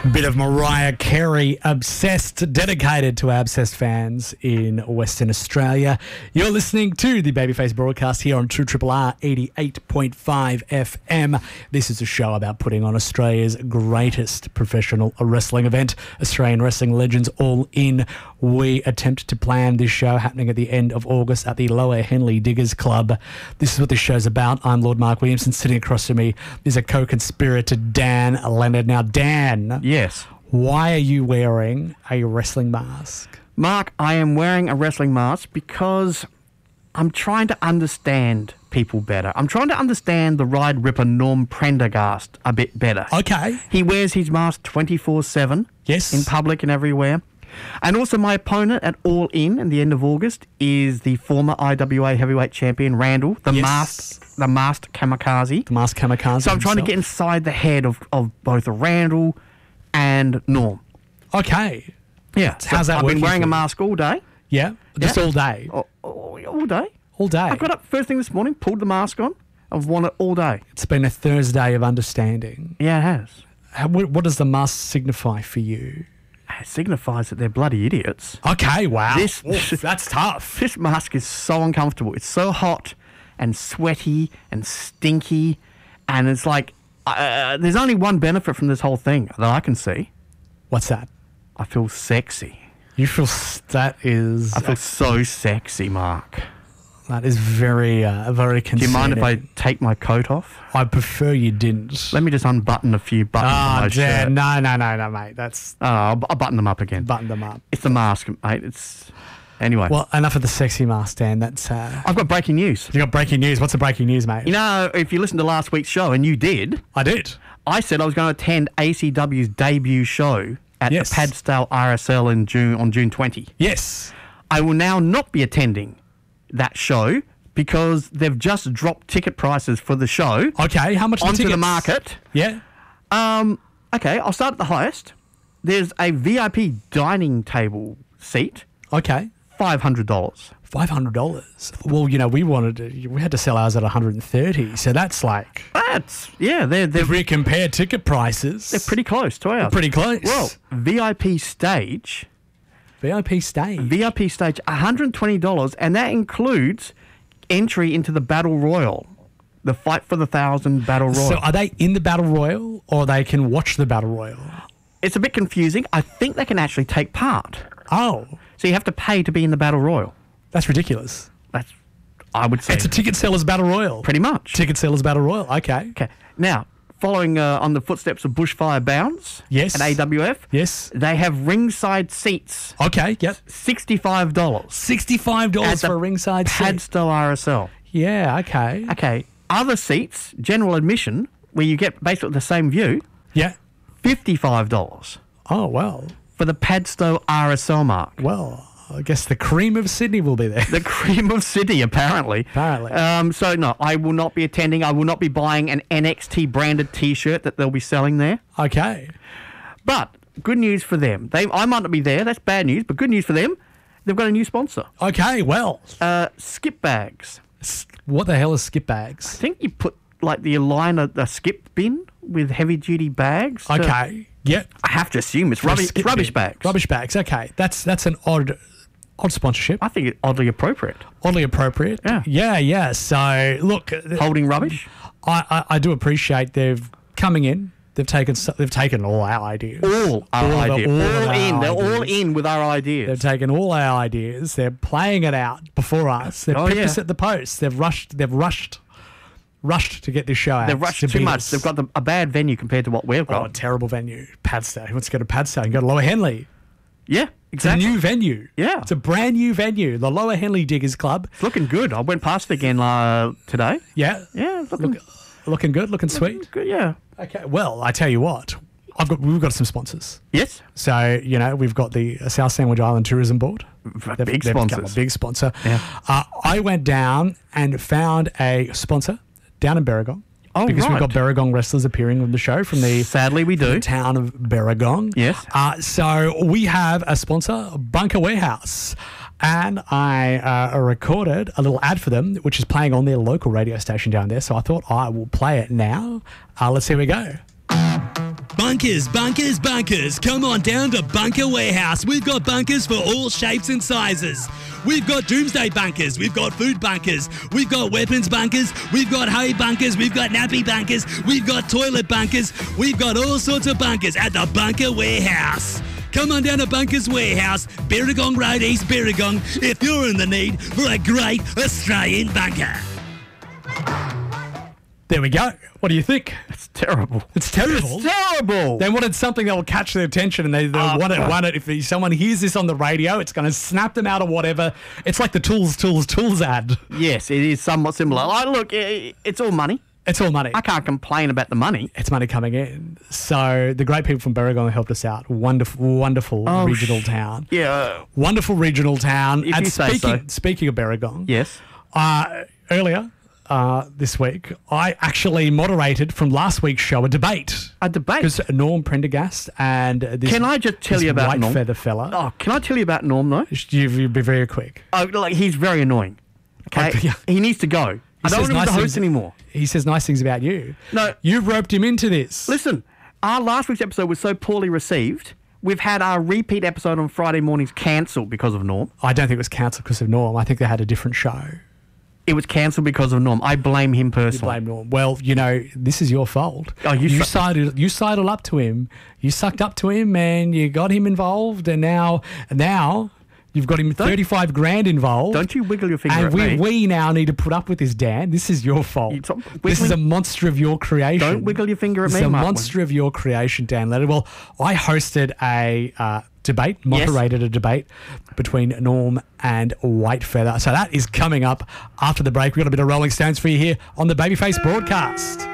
Bit of Mariah Carey, Obsessed, dedicated to our Obsessed fans in Western Australia. You're listening to the Babyface broadcast here on True Triple R 88.5 FM. This is a show about putting on Australia's greatest professional wrestling event, Australian Wrestling Legends All In. We attempt to plan this show happening at the end of August at the Lower Henley Diggers Club. This is what this show's about. I'm Lord Mark Williamson. Sitting across from me is a co-conspirator, Dan Leonard. Now, Dan. Yes. Why are you wearing a wrestling mask? Mark, I am wearing a wrestling mask because I'm trying to understand people better. I'm trying to understand the Ride Ripper Norm Prendergast a bit better. Okay. He wears his mask 24/7. Yes. In public and everywhere. And also my opponent at All In the end of August is the former IWA heavyweight champion, Randall, the masked kamikaze. The masked kamikaze. So I'm trying to get inside the head of both Randall and Norm. Okay. Yeah. How's that I've working been wearing for a you? mask all day. Yeah? Just Yeah. all day? All day. All day? I got up first thing this morning, pulled the mask on. I've worn it all day. It's been a Thursday of understanding. Yeah, it has. What does the mask signify for you? It signifies that they're bloody idiots. Okay, wow. This- That's tough. This mask is so uncomfortable. It's so hot and sweaty and stinky. And it's like, there's only one benefit from this whole thing that I can see. What's that? I feel sexy. You feel I feel so sexy, Mark. That is very Do concerning. you mind if I take my coat off? I prefer you didn't. Let me just unbutton a few buttons on my shirt. No, mate. That's I'll button them up again. button them up. It's the mask, mate. Anyway. Well, enough of the sexy mask, Dan. That's I've got breaking news. you got breaking news. What's the breaking news, mate? You know, if you listened to last week's show, and you did, I did. I said I was going to attend ACW's debut show at Yes. the Padstow RSL on June 20. Yes. I will now not be attending that show because they've just dropped ticket prices for the show Okay. How much are the onto the tickets? market. Yeah. Okay, I'll start at the highest. There's a VIP dining table seat, Okay. $500. $500. Well, we had to sell ours at $130. So that's like, They're if we compare ticket prices, they're pretty close to ours. pretty close. Well, VIP stage, VIP stage. $120, and that includes entry into the Battle Royal, the Fight for the 1,000 Battle Royal. So are they in the Battle Royal or they can watch the Battle Royal? It's a bit confusing. I think they can actually take part. Oh, So you have to pay to be in the Battle Royal. that's ridiculous. I would say. It's a ticket seller's Battle Royal. Pretty much. Ticket seller's Battle Royal. Okay. Okay. Now, following on the footsteps of Bushfire Bounce Yes. at AWF, Yes. they have ringside seats, Okay. Yep. $65. $65 At the for a ringside seat. Padstow RSL. Yeah. Okay. Okay. Other seats, general admission, where you get basically the same view, Yeah. $55 Oh well. for the Padstow RSL, Mark. Well, I guess the cream of Sydney will be there. The cream of Sydney, apparently. Apparently. So, no, I will not be attending. I will not be buying an NXT branded T-shirt that they'll be selling there. Okay. But good news for them. I might not be there. That's bad news. But good news for them. They've got a new sponsor. Okay. Well, Skip Bags. what the hell is skip bags? I think you put like the aligner, the skip bin with heavy duty bags. Okay. Yep. I have to assume it's For a rubbish skip bags. bin. Rubbish bags. Okay. That's an odd sponsorship. I think it's oddly appropriate. Oddly appropriate. Yeah. Yeah. So look, Holding rubbish. I do appreciate they've coming in. They've taken all our ideas. All our ideas. all our in. They're all ideas. in with our ideas. They've taken all our ideas. They're playing it out before us. They've pipped us at the post. They've rushed to get this show out. They've rushed to too beat much. us. They've got a bad venue compared to what we've Oh, a got. terrible venue. Padstow. Who wants to go to Padstow? You can go to Lower Henley. Yeah, It's a exactly. new venue. Yeah. It's a brand new venue. The Lower Henley Diggers Club. It's looking good. I went past it again today. Yeah. Yeah, it's looking Looking good. Looking sweet. good. Yeah. Okay. Well, I tell you what. We've got some sponsors. Yes. So, we've got the South Sandwich Island Tourism Board. Big They've become sponsors. a big sponsor. Yeah. I went down and found a sponsor down in Berrogong. Oh, because we've right. got Berrogong wrestlers appearing on the show from the Sadly, we do. town of Berrogong. Yes. So we have a sponsor, Bunker Warehouse. And I recorded a little ad for them, which is playing on their local radio station down there. So I thought I will play it now. Let's see where we go. Bunkers, bunkers, bunkers. Come on down to Bunker Warehouse. We've got bunkers for all shapes and sizes. We've got doomsday bunkers. We've got food bunkers. We've got weapons bunkers. We've got hay bunkers. We've got nappy bunkers. We've got toilet bunkers. We've got all sorts of bunkers at the Bunker Warehouse. Come on down to Bunkers Warehouse, Birragong Road, East Birragong, if you're in the need for a great Australian bunker. There we go. What do you think? It's terrible. It's terrible. It's terrible. They wanted something that will catch their attention, and they want it. If someone hears this on the radio, it's going to snap them out of whatever. It's like the tools ad. Yes, it is somewhat similar. Look, it's all money. It's all money. I can't complain about the money. It's money coming in. So the great people from Birragong helped us out. Wonderful regional town. Yeah. Wonderful regional town. If and you say so. Speaking of Birragong, Yes. earlier this week, I actually moderated from last week's show a debate. A debate? Because Norm Prendergast and this, Can I just tell you about white Norm? feather fella. Oh, can I tell you about Norm, though? You'd be very quick. Oh, like, he's very annoying. Okay? Yeah. He needs to go. I don't want him to host anymore. He says nice things about you. No. You've roped him into this. Listen, our last week's episode was so poorly received, we've had our repeat episode on Friday mornings cancelled because of Norm. I don't think it was cancelled because of Norm. I think they had a different show. It was cancelled because of Norm. I blame him You personally. blame Norm. Well, this is your fault. Oh, you sidled up to him. You sucked up to him, and you got him involved, and now you've got him 35 grand involved. Don't you wiggle your finger and at me. we now need to put up with this, Dan. This is your fault. Stop This is wiggling- a monster of your creation. Don't wiggle your finger at This me, is a Mark. monster of your creation, Dan Leonard. Well, I hosted a debate, moderated a debate between Norm and White Feather. So that is coming up after the break. We've got a bit of Rolling Stones for you here on the Babyface broadcast.